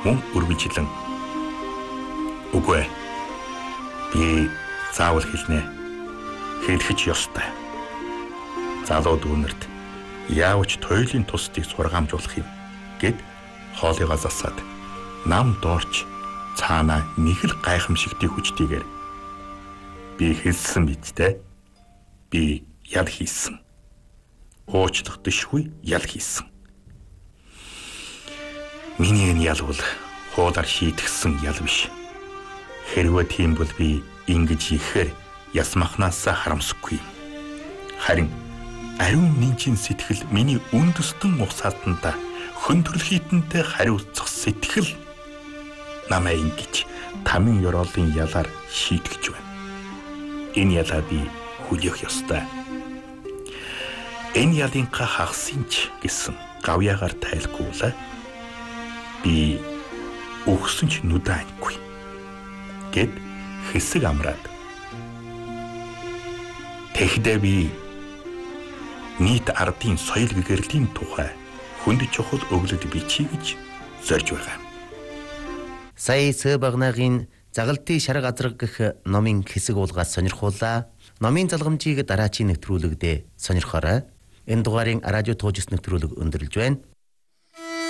мөн үргэлжлэн үгүй би заавал хэлнэ. Хэлэх ёстой. Залуу дүүнерт яавч туйлын тусдыг сургаамжуулах юм гэд хоолойгоо засаад нам доорч цаанаа нэг л гайхамшигтыг хүчтэйгээр би хэлсэн бидтэй. Би ял хийсэн. Уучлахдаггүй ял хийсэн. Миний энэ ял бол хуулаар шийтгсэн ял биш. Хэрвээ тийм бол би ингэж ихээр ясмахнаасаа харамсахгүй юм. Харин ариун нинжийн сэтгэл миний үндэстэн усаатанда хөндөрлөхийдэнтэй хариуцах сэтгэл намайг ингэж тамин ёроолын ялаар шийтгэж байна. Энэ ялаа би хүлээх ёстой. Энэ ялынхаа хагасынч гэсэн гавьяагаар тайлгуулаа. Би өгсөн ч нүдэнгүй гэд хэсэг амраад тэгэхдээ би нийт ардын соёл гэгэрлийн тухай хүнд чухал өглөд бичиж гэж зорж байгаа. Сая Сэбагнагийн Загалдын шар газар гэх номын хэсэг уулгаас сонирхуулаа. Номын залгамжийг дараачийн нэвтрүүлэгдээ сонирхоорой. Энэ дугаарын радио туужс нэвтрүүлэг өндөрлж байна.